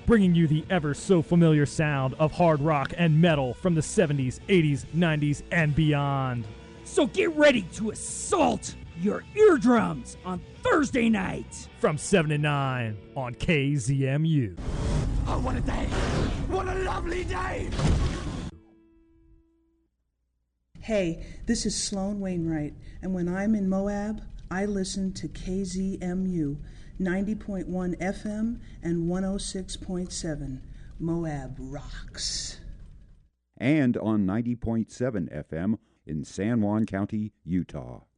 bringing you the ever so familiar sound of hard rock and metal from the 70s, 80s, 90s, and beyond. So get ready to assault your eardrums on Thursday night from 7 to 9 on KZMU. Oh, what a day! What a lovely day! Hey, this is Sloan Wainwright, and when I'm in Moab, I listen to KZMU, 90.1 FM and 106.7. Moab rocks. And on 90.7 FM in San Juan County, Utah.